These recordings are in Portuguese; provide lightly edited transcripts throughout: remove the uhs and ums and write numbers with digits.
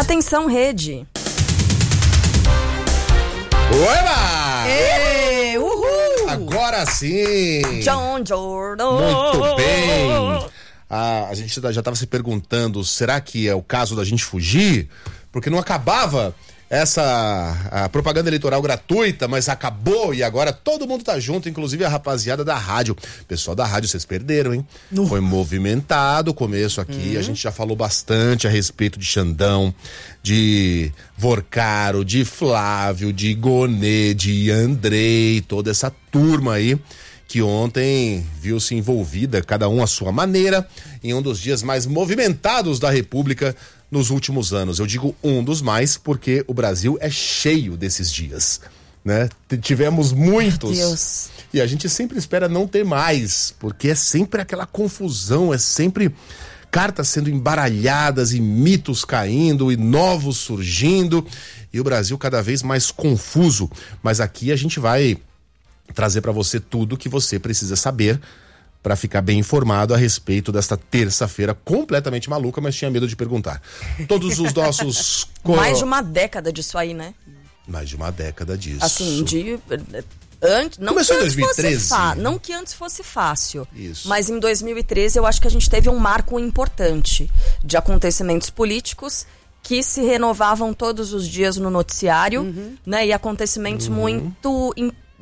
Atenção, rede. Oeba! Ei, uhul! Agora sim! John Jordan! Muito bem! A gente já estava se perguntando, será que é o caso da gente fugir? Porque não acabava a propaganda eleitoral gratuita, mas acabou e agora todo mundo tá junto, inclusive a rapaziada da rádio. Pessoal da rádio, vocês perderam, hein? Foi movimentado o começo aqui, a gente já falou bastante a respeito de Xandão, de Vorcaro, de Flávio, de Gonê, de Andrei, toda essa turma aí que ontem viu-se envolvida, cada um à sua maneira, em um dos dias mais movimentados da República nos últimos anos. Eu digo um dos mais porque o Brasil é cheio desses dias, né? Tivemos muitos. Meu Deus. E a gente sempre espera não ter mais, porque é sempre aquela confusão, é sempre cartas sendo embaralhadas e mitos caindo e novos surgindo e o Brasil cada vez mais confuso. Mas aqui a gente vai trazer para você tudo que você precisa saber para ficar bem informado a respeito desta terça-feira completamente maluca, mas tinha medo de perguntar. Todos os nossos... Mais de uma década disso aí, né? Mais de uma década disso. Assim, não começou que em 2013. Não que antes fosse fácil. Isso. Mas em 2013 eu acho que a gente teve um marco importante de acontecimentos políticos que se renovavam todos os dias no noticiário, né? E acontecimentos muito...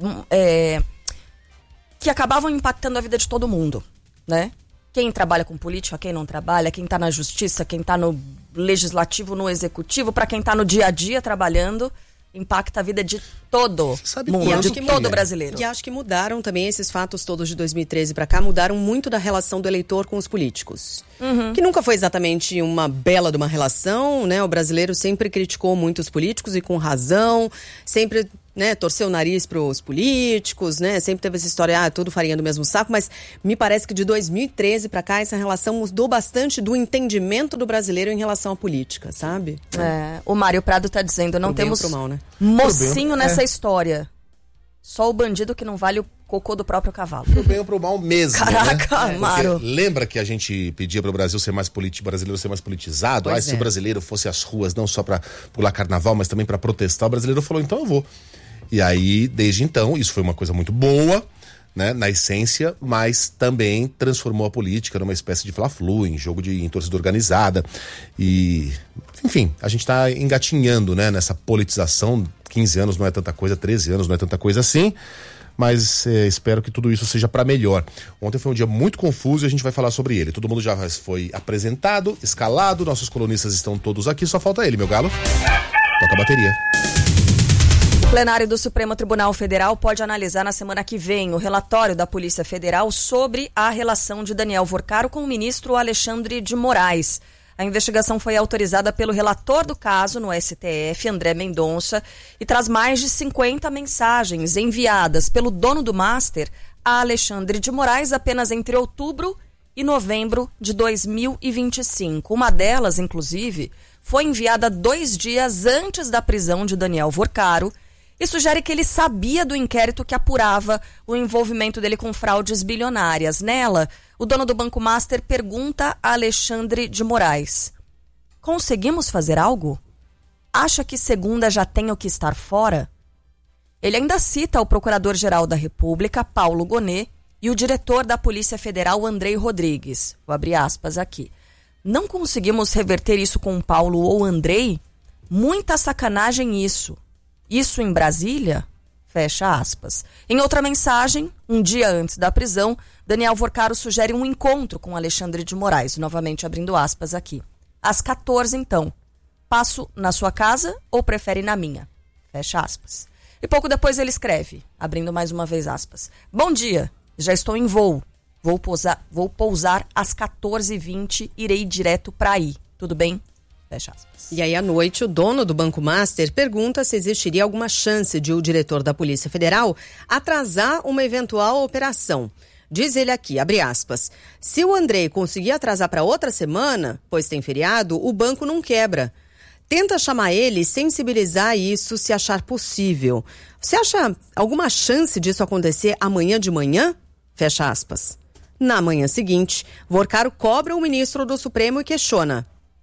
que acabavam impactando a vida de todo mundo, né? Quem trabalha com política, quem não trabalha, quem tá na justiça, quem tá no legislativo, no executivo, para quem tá no dia a dia trabalhando, impacta a vida de todo mundo, de todo brasileiro. E acho que mudaram também esses fatos todos de 2013 para cá, mudaram muito da relação do eleitor com os políticos. Que nunca foi exatamente uma bela de uma relação, né? O brasileiro sempre criticou muito os políticos e com razão, sempre... né, torceu o nariz pros políticos, né, sempre teve essa história, tudo farinha do mesmo saco, mas me parece que de 2013 pra cá essa relação mudou bastante do entendimento do brasileiro em relação à política, sabe? O Mário Prado tá dizendo, não Pro bem ou temos pro mal, né? mocinho nessa história. Só o bandido que não vale o cocô do próprio cavalo. Pro bem ou pro mal mesmo, Caraca, né? Mário. Lembra que a gente pedia pro Brasil ser mais brasileiro ser mais politizado? Se o brasileiro fosse às ruas não só pra pular carnaval, mas também pra protestar, o brasileiro falou, então eu vou. E aí, desde então, isso foi uma coisa muito boa, né, na essência, mas também transformou a política numa espécie de fla-flu, em jogo em torcida organizada. E, enfim, a gente tá engatinhando, né, nessa politização. 15 anos não é tanta coisa, 13 anos não é tanta coisa assim, mas espero que tudo isso seja para melhor. Ontem foi um dia muito confuso e a gente vai falar sobre ele. Todo mundo já foi apresentado, escalado, nossos colunistas estão todos aqui, só falta ele, meu galo. Toca a bateria. O plenário do Supremo Tribunal Federal pode analisar na semana que vem o relatório da Polícia Federal sobre a relação de Daniel Vorcaro com o ministro Alexandre de Moraes. A investigação foi autorizada pelo relator do caso no STF, André Mendonça, e traz mais de 50 mensagens enviadas pelo dono do Master a Alexandre de Moraes apenas entre outubro e novembro de 2025. Uma delas, inclusive, foi enviada 2 dias antes da prisão de Daniel Vorcaro, e sugere que ele sabia do inquérito que apurava o envolvimento dele com fraudes bilionárias. Nela, o dono do Banco Master pergunta a Alexandre de Moraes: conseguimos fazer algo? Acha que segunda já tenho que estar fora? Ele ainda cita o Procurador-Geral da República, Paulo Gonê, e o diretor da Polícia Federal, Andrei Rodrigues. Vou abrir aspas aqui. Não conseguimos reverter isso com o Paulo ou Andrei? Muita sacanagem isso. Isso em Brasília? Fecha aspas. Em outra mensagem, um dia antes da prisão, Daniel Vorcaro sugere um encontro com Alexandre de Moraes, novamente abrindo aspas aqui. Às 14, então. Passo na sua casa ou prefere na minha? Fecha aspas. E pouco depois ele escreve, abrindo mais uma vez aspas. Bom dia, já estou em voo. Vou pousar às 14h20, irei direto para aí. Tudo bem? Fecha aspas. E aí, à noite, o dono do Banco Master pergunta se existiria alguma chance de o diretor da Polícia Federal atrasar uma eventual operação. Diz ele aqui, abre aspas, se o Andrei conseguir atrasar para outra semana, pois tem feriado, o banco não quebra. Tenta chamar ele e sensibilizar isso se achar possível. Você acha alguma chance disso acontecer amanhã de manhã? Fecha aspas. Na manhã seguinte, Vorcaro cobra o ministro do Supremo e questiona.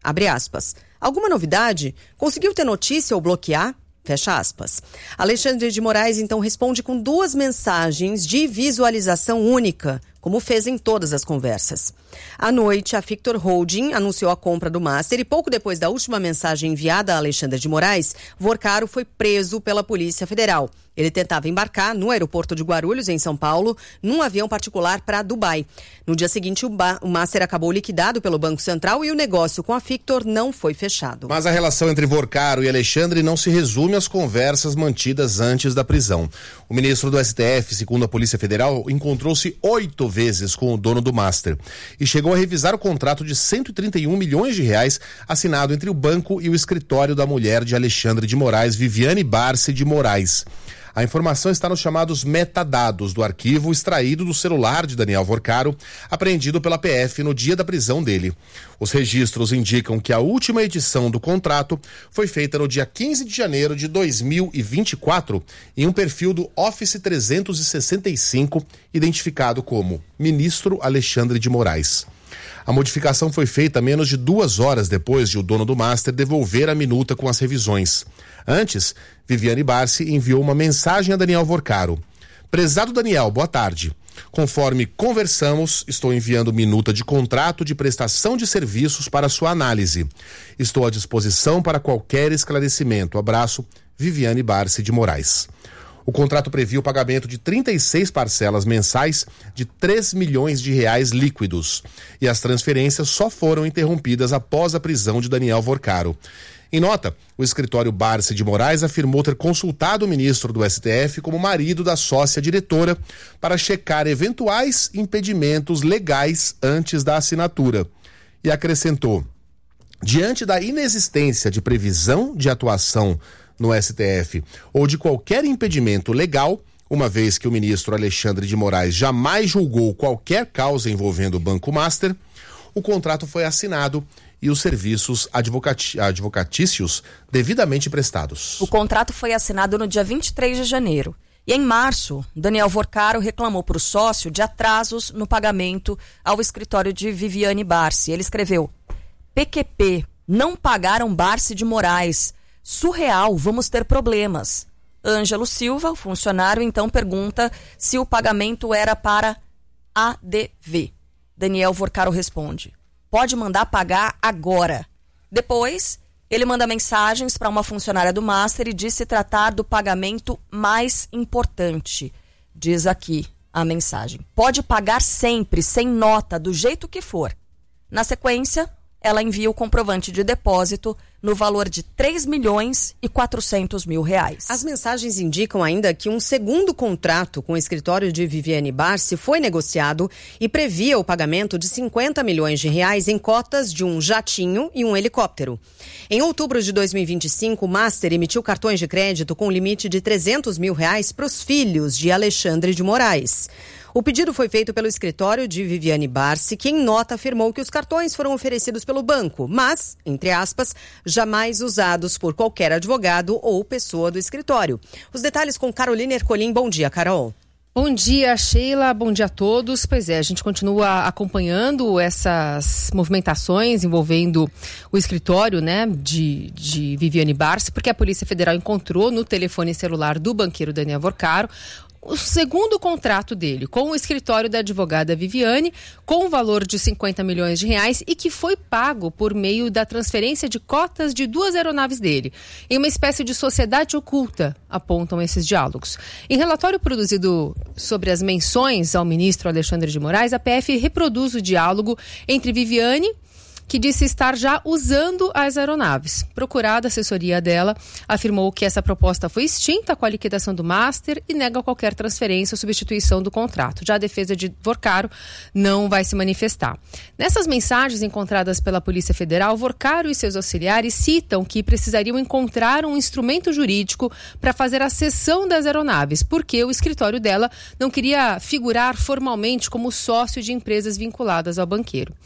Abre aspas. Alguma novidade? Conseguiu ter notícia ou bloquear? Fecha aspas. Alexandre de Moraes, então, responde com 2 mensagens de visualização única, como fez em todas as conversas. À noite, a Victor Holding anunciou a compra do Master e pouco depois da última mensagem enviada a Alexandre de Moraes, Vorcaro foi preso pela Polícia Federal. Ele tentava embarcar no aeroporto de Guarulhos, em São Paulo, num avião particular para Dubai. No dia seguinte, o Master acabou liquidado pelo Banco Central e o negócio com a Victor não foi fechado. Mas a relação entre Vorcaro e Alexandre não se resume às conversas mantidas antes da prisão. O ministro do STF, segundo a Polícia Federal, encontrou-se 8 vezes com o dono do Master e chegou a revisar o contrato de 131 milhões de reais assinado entre o banco e o escritório da mulher de Alexandre de Moraes, Viviane Barsi de Moraes. A informação está nos chamados metadados do arquivo extraído do celular de Daniel Vorcaro, apreendido pela PF no dia da prisão dele. Os registros indicam que a última edição do contrato foi feita no dia 15 de janeiro de 2024 em um perfil do Office 365, identificado como Ministro Alexandre de Moraes. A modificação foi feita menos de 2 horas depois de o dono do Master devolver a minuta com as revisões. Antes, Viviane Barsi enviou uma mensagem a Daniel Vorcaro. Prezado Daniel, boa tarde. Conforme conversamos, estou enviando minuta de contrato de prestação de serviços para sua análise. Estou à disposição para qualquer esclarecimento. Abraço, Viviane Barsi de Moraes. O contrato previa o pagamento de 36 parcelas mensais de 3 milhões de reais líquidos. E as transferências só foram interrompidas após a prisão de Daniel Vorcaro. Em nota, o escritório Barsi de Moraes afirmou ter consultado o ministro do STF como marido da sócia diretora para checar eventuais impedimentos legais antes da assinatura. E acrescentou: diante da inexistência de previsão de atuação no STF ou de qualquer impedimento legal, uma vez que o ministro Alexandre de Moraes jamais julgou qualquer causa envolvendo o Banco Master, o contrato foi assinado e os serviços advocatícios devidamente prestados. O contrato foi assinado no dia 23 de janeiro. E em março, Daniel Vorcaro reclamou para o sócio de atrasos no pagamento ao escritório de Viviane Barsi. Ele escreveu: PQP, não pagaram Barsi de Moraes. Surreal, vamos ter problemas. Ângelo Silva, o funcionário, então pergunta se o pagamento era para ADV. Daniel Vorcaro responde: pode mandar pagar agora. Depois, ele manda mensagens para uma funcionária do Master e diz se tratar do pagamento mais importante. Diz aqui a mensagem: pode pagar sempre, sem nota, do jeito que for. Na sequência, ela envia o comprovante de depósito no valor de 3.400.000 reais. As mensagens indicam ainda que um segundo contrato com o escritório de Viviane Barsi foi negociado e previa o pagamento de 50 milhões de reais em cotas de um jatinho e um helicóptero. Em outubro de 2025, o Master emitiu cartões de crédito com limite de 300 mil reais para os filhos de Alexandre de Moraes. O pedido foi feito pelo escritório de Viviane Barsi, que em nota afirmou que os cartões foram oferecidos pelo banco, mas, entre aspas, jamais usados por qualquer advogado ou pessoa do escritório. Os detalhes com Carolina Ercolim. Bom dia, Carol. Bom dia, Sheila. Bom dia a todos. Pois é, a gente continua acompanhando essas movimentações envolvendo o escritório, né, de Viviane Barsi, porque a Polícia Federal encontrou no telefone celular do banqueiro Daniel Vorcaro o segundo contrato dele com o escritório da advogada Viviane, com o valor de 50 milhões de reais e que foi pago por meio da transferência de cotas de 2 aeronaves dele, em uma espécie de sociedade oculta, apontam esses diálogos. Em relatório produzido sobre as menções ao ministro Alexandre de Moraes, a PF reproduz o diálogo entre Viviane, que disse estar já usando as aeronaves. Procurada, a assessoria dela afirmou que essa proposta foi extinta com a liquidação do Master e nega qualquer transferência ou substituição do contrato. Já a defesa de Vorcaro não vai se manifestar. Nessas mensagens encontradas pela Polícia Federal, Vorcaro e seus auxiliares citam que precisariam encontrar um instrumento jurídico para fazer a cessão das aeronaves, porque o escritório dela não queria figurar formalmente como sócio de empresas vinculadas ao banqueiro.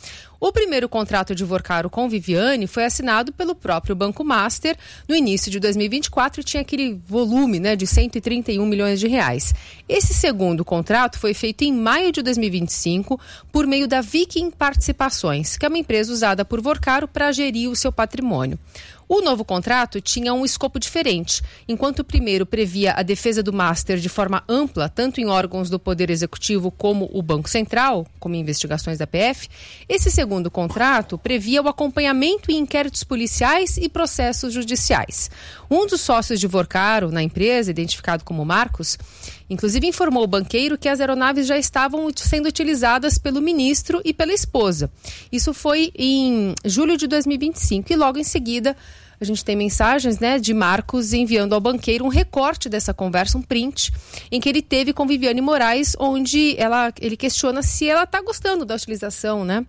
O primeiro contrato de Vorcaro com Viviane foi assinado pelo próprio Banco Master no início de 2024 e tinha aquele volume, né, de 131 milhões de reais. Esse segundo contrato foi feito em maio de 2025 por meio da Viking Participações, que é uma empresa usada por Vorcaro para gerir o seu patrimônio. O novo contrato tinha um escopo diferente. Enquanto o primeiro previa a defesa do Master de forma ampla, tanto em órgãos do Poder Executivo como o Banco Central, como investigações da PF, esse segundo contrato previa o acompanhamento em inquéritos policiais e processos judiciais. Um dos sócios de Vorcaro na empresa, identificado como Marcos, inclusive informou o banqueiro que as aeronaves já estavam sendo utilizadas pelo ministro e pela esposa. Isso foi em julho de 2025 e logo em seguida a gente tem mensagens, né, de Marcos enviando ao banqueiro um recorte dessa conversa, um print, em que ele teve com Viviane Moraes, onde ele questiona se ela está gostando da utilização, né,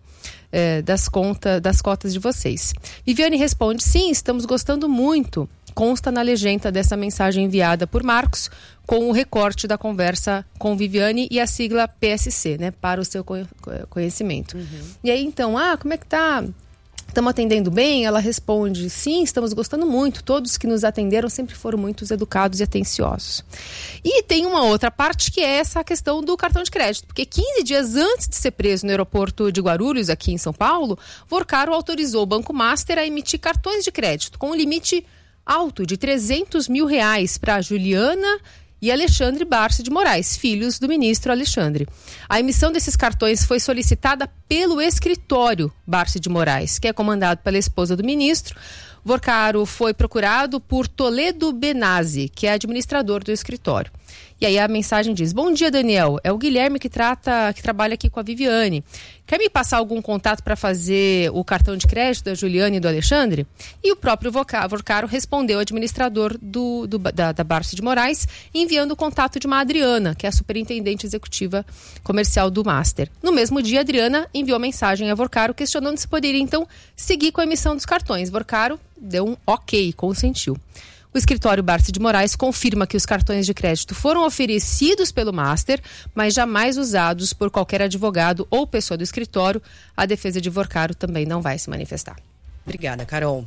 das cotas de vocês. Viviane responde: sim, estamos gostando muito. Consta na legenda dessa mensagem enviada por Marcos, com o recorte da conversa com Viviane e a sigla PSC, né, para o seu conhecimento. E aí, então, como é que tá? Estamos atendendo bem? Ela responde: sim, estamos gostando muito. Todos que nos atenderam sempre foram muito educados e atenciosos. E tem uma outra parte que é essa questão do cartão de crédito. Porque 15 dias antes de ser preso no aeroporto de Guarulhos, aqui em São Paulo, Vorcaro autorizou o Banco Master a emitir cartões de crédito com um limite alto de R$300 mil para Juliana e Alexandre Barsi de Moraes, filhos do ministro Alexandre. A emissão desses cartões foi solicitada pelo escritório Barsi de Moraes, que é comandado pela esposa do ministro. Vorcaro foi procurado por Toledo Benazzi, que é administrador do escritório. E aí a mensagem diz: bom dia, Daniel. É o Guilherme que trabalha aqui com a Viviane. Quer me passar algum contato para fazer o cartão de crédito da Juliana e do Alexandre? E o próprio Vorcaro respondeu ao administrador da Barsi de Moraes, enviando o contato de uma Adriana, que é a superintendente executiva comercial do Master. No mesmo dia, a Adriana enviou mensagem a Vorcaro questionando se poderia, então, seguir com a emissão dos cartões. Vorcaro deu um ok, consentiu. O escritório Barsi de Moraes confirma que os cartões de crédito foram oferecidos pelo Master, mas jamais usados por qualquer advogado ou pessoa do escritório. A defesa de Vorcaro também não vai se manifestar. Obrigada, Carol.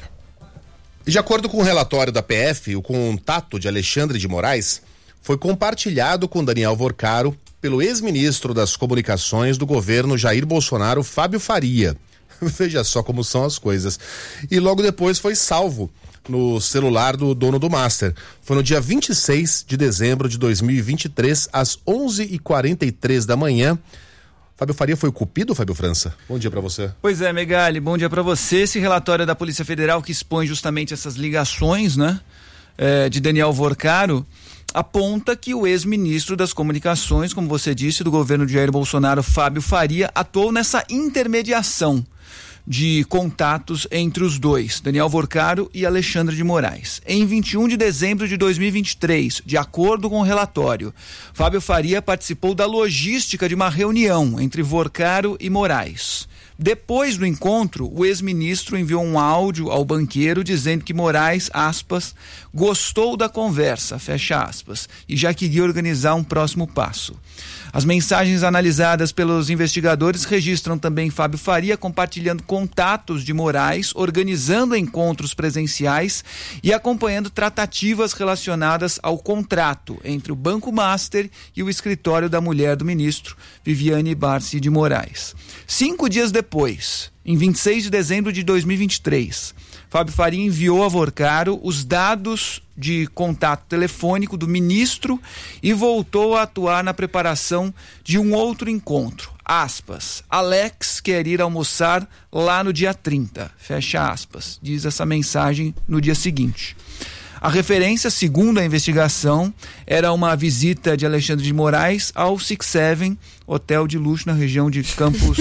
De acordo com o relatório da PF, o contato de Alexandre de Moraes foi compartilhado com Daniel Vorcaro pelo ex-ministro das Comunicações do governo Jair Bolsonaro, Fábio Faria. Veja só como são as coisas. E logo depois foi salvo no celular do dono do Master. Foi no dia 26 de dezembro de 2023, às 11h43 da manhã. Fábio Faria foi o cupido, Fábio França? Bom dia pra você. Pois é, Megali, bom dia pra você. Esse relatório é da Polícia Federal que expõe justamente essas ligações, né, de Daniel Vorcaro, aponta que o ex-ministro das Comunicações, como você disse, do governo de Jair Bolsonaro, Fábio Faria, atuou nessa intermediação de contatos entre os dois, Daniel Vorcaro e Alexandre de Moraes. Em 21 de dezembro de 2023, de acordo com o relatório, Fábio Faria participou da logística de uma reunião entre Vorcaro e Moraes. Depois do encontro, o ex-ministro enviou um áudio ao banqueiro dizendo que Moraes, aspas, gostou da conversa, fecha aspas, e já queria organizar um próximo passo. As mensagens analisadas pelos investigadores registram também Fábio Faria compartilhando contatos de Moraes, organizando encontros presenciais e acompanhando tratativas relacionadas ao contrato entre o Banco Master e o escritório da mulher do ministro, Viviane Barsi de Moraes. 5 dias depois, em 26 de dezembro de 2023, Fábio Faria enviou a Vorcaro os dados de contato telefônico do ministro e voltou a atuar na preparação de um outro encontro. Aspas, Alex quer ir almoçar lá no dia 30, fecha aspas, diz essa mensagem no dia seguinte. A referência, segundo a investigação, era uma visita de Alexandre de Moraes ao Six Seven, hotel de luxo na região de Campos...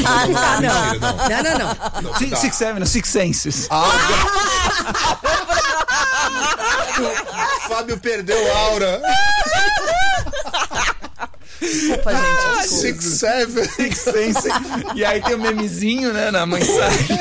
Não. Six Seven, não, Six Senses. Fábio perdeu a aura. Desculpa, gente. Six Seven. Six Senses. E aí tem o memezinho, né, na mensagem.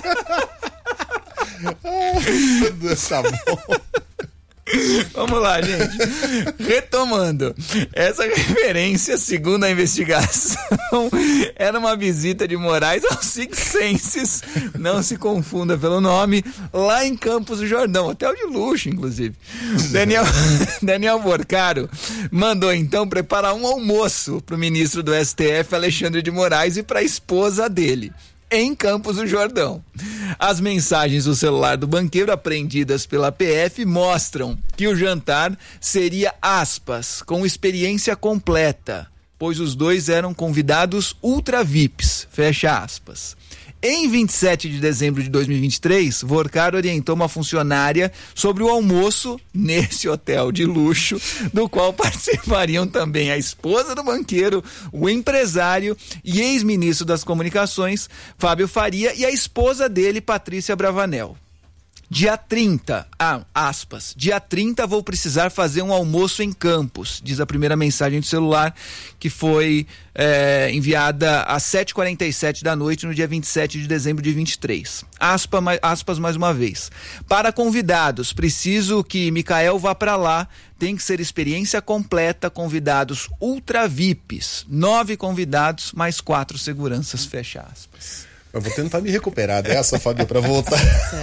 Tá bom. Vamos lá, gente. Retomando. Essa referência, segundo a investigação, era uma visita de Moraes aos Six Senses, não se confunda pelo nome, lá em Campos do Jordão, hotel de luxo, inclusive. Daniel Vorcaro mandou então preparar um almoço para o ministro do STF, Alexandre de Moraes, e para a esposa dele, em Campos do Jordão. As mensagens do celular do banqueiro apreendidas pela PF mostram que o jantar seria, aspas, com experiência completa, pois os dois eram convidados ultra VIPs, fecha aspas. Em 27 de dezembro de 2023, Vorcaro orientou uma funcionária sobre o almoço nesse hotel de luxo, do qual participariam também a esposa do banqueiro, o empresário e ex-ministro das Comunicações, Fábio Faria, e a esposa dele, Patrícia Bravanel. Dia 30, aspas, dia 30 vou precisar fazer um almoço em Campos, diz a primeira mensagem do celular, que foi enviada às 7h47 da noite, no dia 27 de dezembro de 23. Aspas mais uma vez. Para convidados, preciso que Micael vá para lá, tem que ser experiência completa, convidados ultra VIPs, 9 convidados, mais 4 seguranças, fecha aspas. Eu vou tentar me recuperar dessa, Fábio, pra voltar.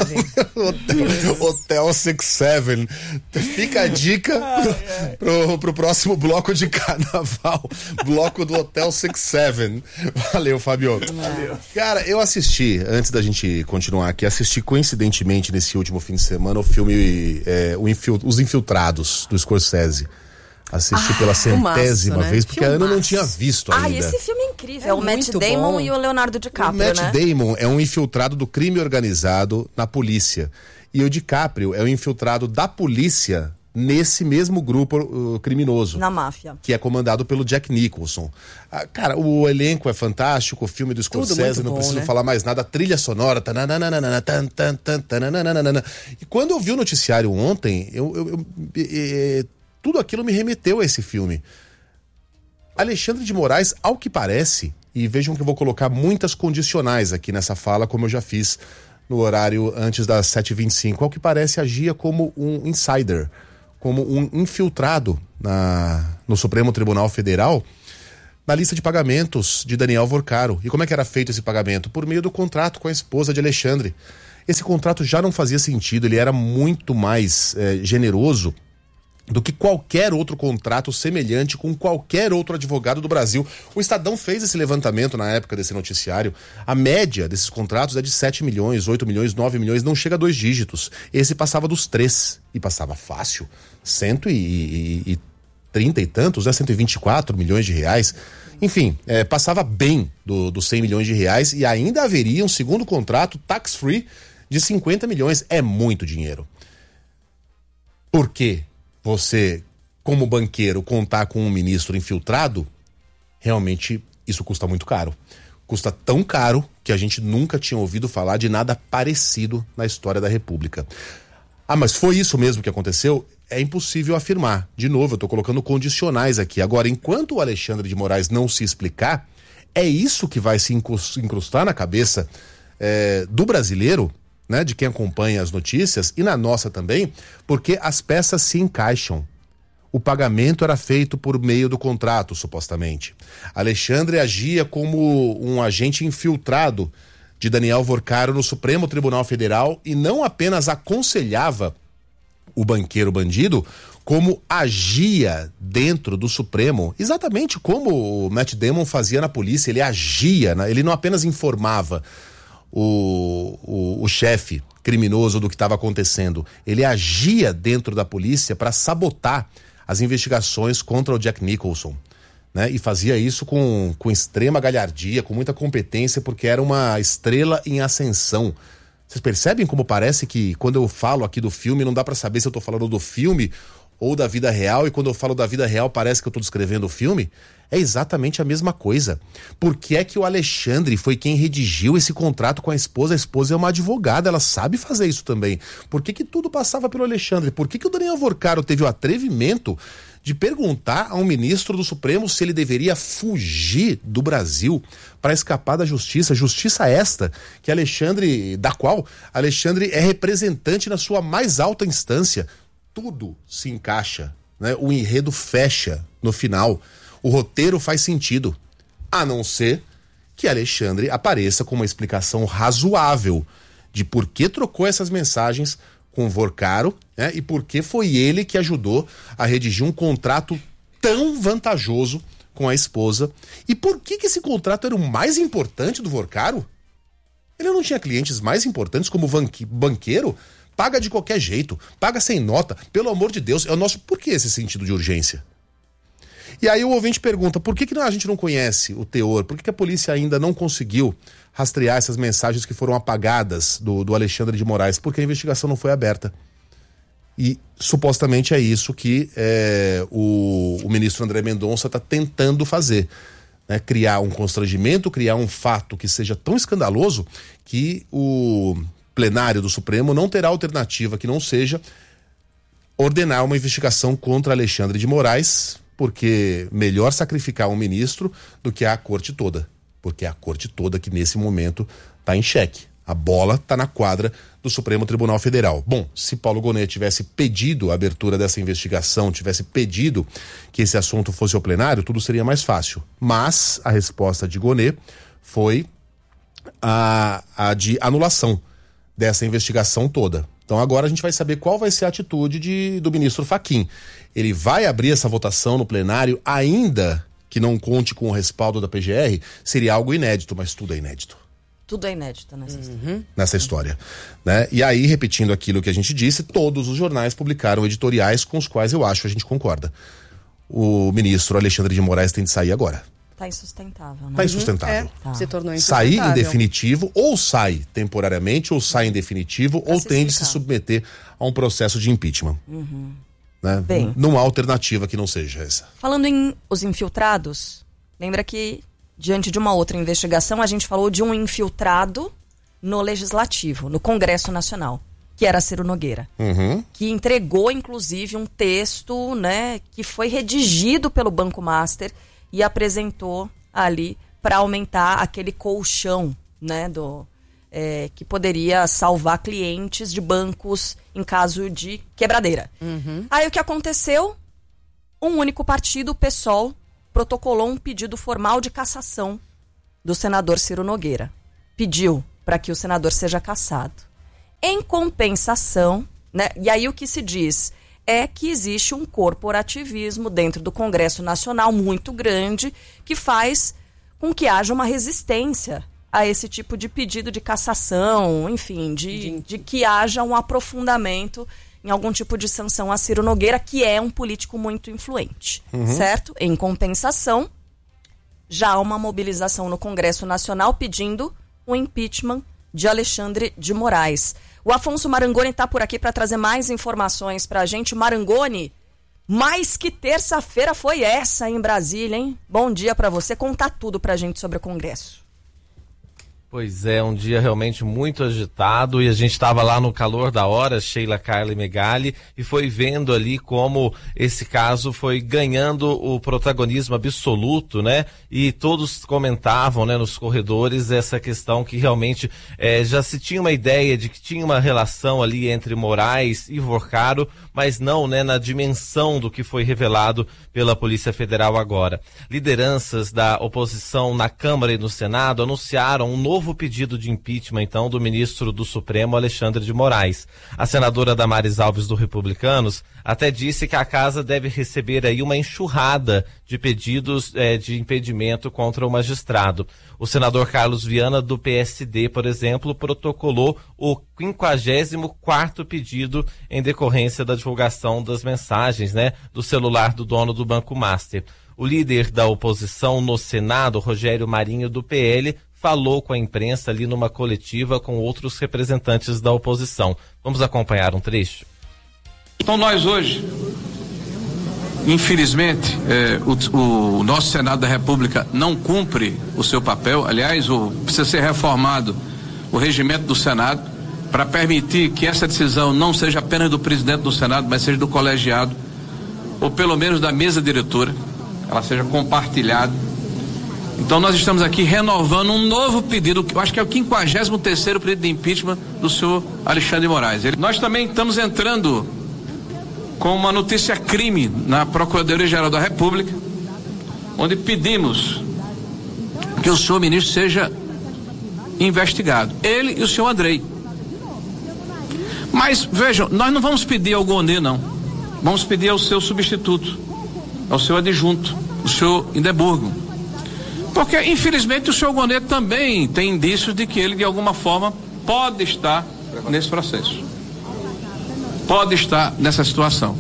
Hotel 67. Fica a dica pro próximo bloco de carnaval. Bloco do Hotel 67. Valeu, Fábio. Valeu. Cara, eu assisti, antes da gente continuar aqui, assisti coincidentemente nesse último fim de semana o filme Os Infiltrados, do Scorsese. Assisti pela centésima vez, porque filmaço. A Ana não tinha visto ainda. Esse filme é incrível. É o Matt Damon e o Leonardo DiCaprio, né? O Matt Damon é um infiltrado do crime organizado na polícia. E o DiCaprio é um infiltrado da polícia nesse mesmo grupo criminoso. Na máfia. Que é comandado pelo Jack Nicholson. Cara, o elenco é fantástico, o filme do Scorsese, não preciso falar mais nada. A trilha sonora. E quando eu vi o noticiário ontem, tudo aquilo me remeteu a esse filme. Alexandre de Moraes, ao que parece, e vejam que eu vou colocar muitas condicionais aqui nessa fala, como eu já fiz no horário antes das 7h25, ao que parece agia como um insider, como um infiltrado no Supremo Tribunal Federal, na lista de pagamentos de Daniel Vorcaro. E como é que era feito esse pagamento? Por meio do contrato com a esposa de Alexandre. Esse contrato já não fazia sentido, ele era muito mais generoso do que qualquer outro contrato semelhante com qualquer outro advogado do Brasil. O Estadão fez esse levantamento na época desse noticiário. A média desses contratos é de 7 milhões, 8 milhões, 9 milhões, não chega a 2 dígitos. Esse passava dos 3, e passava fácil, 130 e tantos, 124 milhões de reais. Enfim, passava bem dos 100 milhões de reais, e ainda haveria um segundo contrato tax-free de 50 milhões. É muito dinheiro. Por quê? Você, como banqueiro, contar com um ministro infiltrado, realmente isso custa muito caro. Custa tão caro que a gente nunca tinha ouvido falar de nada parecido na história da República. Mas foi isso mesmo que aconteceu? É impossível afirmar. De novo, eu estou colocando condicionais aqui. Agora, enquanto o Alexandre de Moraes não se explicar, é isso que vai se incrustar na cabeça do brasileiro, né, de quem acompanha as notícias, e na nossa também, porque as peças se encaixam. O pagamento era feito por meio do contrato, supostamente. Alexandre agia como um agente infiltrado de Daniel Vorcaro no Supremo Tribunal Federal e não apenas aconselhava o banqueiro bandido, como agia dentro do Supremo, exatamente como o Matt Damon fazia na polícia. Ele agia, ele não apenas informava o chefe criminoso do que estava acontecendo, ele agia dentro da polícia para sabotar as investigações contra o Jack Nicholson, né? E fazia isso com extrema galhardia, com muita competência, porque era uma estrela em ascensão. Vocês percebem como parece que quando eu falo aqui do filme, não dá para saber se eu tô falando do filme ou da vida real, e quando eu falo da vida real parece que eu tô descrevendo o filme? É exatamente a mesma coisa. Por que é que o Alexandre foi quem redigiu esse contrato com a esposa? A esposa é uma advogada, ela sabe fazer isso também. Por que tudo passava pelo Alexandre? Por que o Daniel Vorcaro teve o atrevimento de perguntar a um ministro do Supremo se ele deveria fugir do Brasil para escapar da justiça? Justiça esta da qual Alexandre é representante na sua mais alta instância. Tudo se encaixa, né? O enredo fecha no final. O roteiro faz sentido. a não ser que Alexandre apareça com uma explicação razoável de por que trocou essas mensagens com Vorcaro, né, e por que foi ele que ajudou a redigir um contrato tão vantajoso com a esposa. E por que esse contrato era o mais importante do Vorcaro? Ele não tinha clientes mais importantes como banqueiro? Paga de qualquer jeito, paga sem nota, pelo amor de Deus, é o nosso... Por que esse sentido de urgência? E aí o ouvinte pergunta, por que a gente não conhece o teor? Por que a polícia ainda não conseguiu rastrear essas mensagens que foram apagadas do Alexandre de Moraes? Porque a investigação não foi aberta. E supostamente é isso que o ministro André Mendonça está tentando fazer. Né? Criar um constrangimento, criar um fato que seja tão escandaloso que o plenário do Supremo não terá alternativa que não seja ordenar uma investigação contra Alexandre de Moraes, porque melhor sacrificar um ministro do que a corte toda. Porque é a corte toda que nesse momento está em xeque. A bola está na quadra do Supremo Tribunal Federal. Bom, se Paulo Gonet tivesse pedido a abertura dessa investigação, tivesse pedido que esse assunto fosse ao plenário, tudo seria mais fácil. Mas a resposta de Gonet foi a de anulação dessa investigação toda. Então agora a gente vai saber qual vai ser a atitude do ministro Fachin. Ele vai abrir essa votação no plenário, ainda que não conte com o respaldo da PGR, seria algo inédito, mas tudo é inédito. Tudo é inédito nessa história. Nessa história. Né? E aí, repetindo aquilo que a gente disse, todos os jornais publicaram editoriais com os quais eu acho a gente concorda. O ministro Alexandre de Moraes tem de sair agora. Tá insustentável, né? Tá insustentável. Se tornou insustentável. Sair em definitivo, ou sai temporariamente, ou sai em definitivo, ou tem de se submeter a um processo de impeachment. Né? Bem, não há alternativa que não seja essa. Falando em os infiltrados, lembra que diante de uma outra investigação, a gente falou de um infiltrado no Legislativo, no Congresso Nacional, que era Ciro Nogueira. Que entregou, inclusive, um texto, né, que foi redigido pelo Banco Master e apresentou ali para aumentar aquele colchão, né, que poderia salvar clientes de bancos em caso de quebradeira. Aí o que aconteceu? Um único partido, o PSOL, protocolou um pedido formal de cassação do senador Ciro Nogueira. Pediu para que o senador seja cassado. Em compensação, né, e aí o que se diz é que existe um corporativismo dentro do Congresso Nacional muito grande que faz com que haja uma resistência a esse tipo de pedido de cassação, enfim, de que haja um aprofundamento em algum tipo de sanção a Ciro Nogueira, que é um político muito influente, certo? Em compensação, já há uma mobilização no Congresso Nacional pedindo o impeachment de Alexandre de Moraes. O Afonso Marangoni está por aqui para trazer mais informações para a gente. Marangoni, mais que terça-feira foi essa em Brasília, hein? Bom dia para você, contar tudo para a gente sobre o Congresso. Pois é, um dia realmente muito agitado e a gente estava lá no calor da hora, Sheila, Carla e Megali, e foi vendo ali como esse caso foi ganhando o protagonismo absoluto, né? E todos comentavam, né, nos corredores essa questão que realmente já se tinha uma ideia de que tinha uma relação ali entre Moraes e Vorcaro, mas não, né, na dimensão do que foi revelado pela Polícia Federal agora. Lideranças da oposição na Câmara e no Senado anunciaram um novo pedido de impeachment, então, do ministro do Supremo, Alexandre de Moraes. A senadora Damares Alves, do Republicanos, até disse que a casa deve receber aí uma enxurrada de pedidos de impedimento contra o magistrado. O senador Carlos Viana, do PSD, por exemplo, protocolou o 54º pedido em decorrência da divulgação das mensagens, né, do celular do dono do Banco Master. O líder da oposição no Senado, Rogério Marinho, do PL, falou com a imprensa ali numa coletiva com outros representantes da oposição. Vamos acompanhar um trecho? Então nós hoje, infelizmente, o nosso Senado da República não cumpre o seu papel. Aliás, precisa ser reformado o regimento do Senado para permitir que essa decisão não seja apenas do presidente do Senado, mas seja do colegiado, ou pelo menos da mesa diretora, ela seja compartilhada. Então nós estamos aqui renovando um novo pedido, que eu acho que é o 53º pedido de impeachment do senhor Alexandre de Moraes. Nós também estamos entrando com uma notícia crime na Procuradoria-Geral da República, onde pedimos que o senhor ministro seja investigado, ele e o senhor Andrei. Mas vejam, nós não vamos pedir ao Gonê, não. Vamos pedir ao seu substituto, ao seu adjunto, o senhor Indeburgo. Porque, infelizmente, o senhor Gonê também tem indícios de que ele, de alguma forma, pode estar nesse processo. Pode estar nessa situação.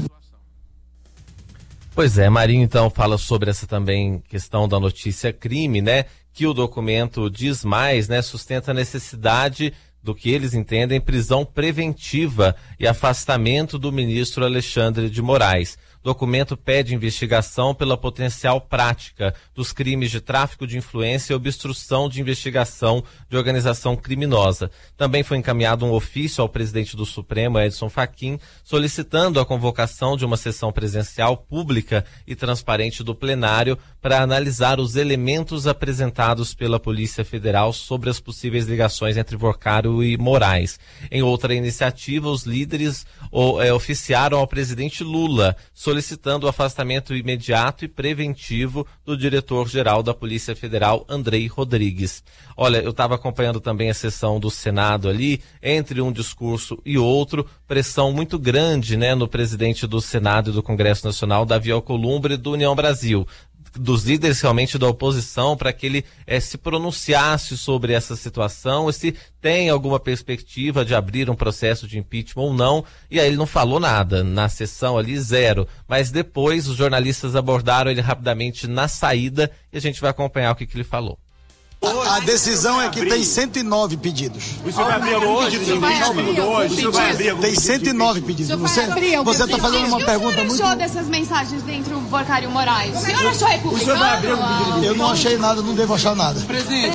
Pois é, Marinho então fala sobre essa também questão da notícia crime, né? Que o documento diz mais, né? Sustenta a necessidade do que eles entendem prisão preventiva e afastamento do ministro Alexandre de Moraes. O documento pede investigação pela potencial prática dos crimes de tráfico de influência e obstrução de investigação de organização criminosa. Também foi encaminhado um ofício ao presidente do Supremo, Edson Fachin, solicitando a convocação de uma sessão presencial pública e transparente do plenário para analisar os elementos apresentados pela Polícia Federal sobre as possíveis ligações entre Vorcaro e Moraes. Em outra iniciativa, os líderes oficiaram ao presidente Lula, solicitando o afastamento imediato e preventivo do diretor-geral da Polícia Federal, Andrei Rodrigues. Olha, eu estava acompanhando também a sessão do Senado ali, entre um discurso e outro, pressão muito grande, né, no presidente do Senado e do Congresso Nacional, Davi Alcolumbre, do União Brasil, dos líderes realmente da oposição, para que ele se pronunciasse sobre essa situação e se tem alguma perspectiva de abrir um processo de impeachment ou não. E aí ele não falou nada na sessão ali, zero, mas depois os jornalistas abordaram ele rapidamente na saída e a gente vai acompanhar o que ele falou. A decisão é que tem 109 pedidos. O senhor vai abrir algum pedido de impeachment hoje? O senhor vai abrir algum Tem 109 pedidos. Você está fazendo uma pergunta muito... O senhor achou dessas mensagens entre o Vorcaro e o Moraes? O senhor achou republicano? O senhor vai abrir algum pedido de impeachment? Eu não achei nada, não devo achar nada. Presidente.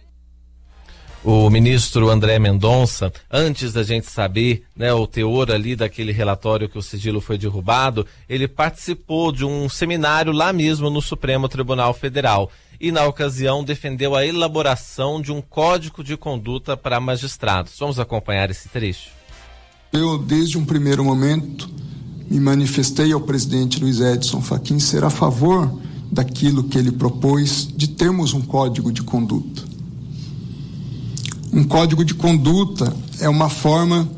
O ministro André Mendonça, antes da gente saber, né, o teor ali daquele relatório que o sigilo foi derrubado, ele participou de um seminário lá mesmo no Supremo Tribunal Federal e, na ocasião, defendeu a elaboração de um código de conduta para magistrados. Vamos acompanhar esse trecho. Eu, desde um primeiro momento, me manifestei ao presidente Luiz Edson Fachin ser a favor daquilo que ele propôs de termos um código de conduta. Um código de conduta é uma forma